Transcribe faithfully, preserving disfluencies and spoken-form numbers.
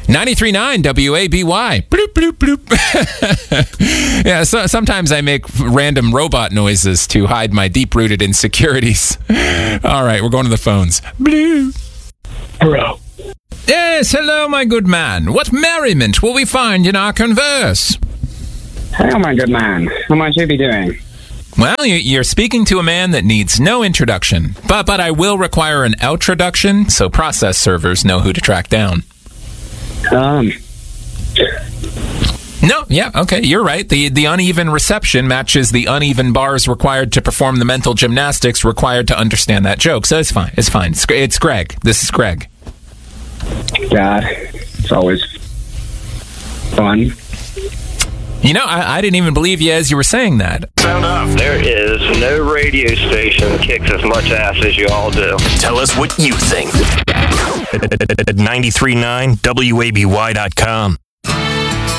ninety-three point nine W A B Y. Bloop, bloop, bloop. Yeah, so, sometimes I make random robot noises to hide my deep-rooted insecurities. All right, we're going to the phones. Bloop. Bro. Yes, hello, my good man. What merriment will we find in our converse? Hello, my good man. How might you be doing? Well, you're speaking to a man that needs no introduction, but but I will require an outroduction so process servers know who to track down. Um. No, yeah, okay, you're right. The the uneven reception matches the uneven bars required to perform the mental gymnastics required to understand that joke. So it's fine. It's fine. It's, it's Greg. This is Greg. God, it's always fun. You know, I, I didn't even believe you as you were saying that. Sound off. There is no radio station that kicks as much ass as you all do. Tell us what you think. At ninety-three point nine W A B Y dot com.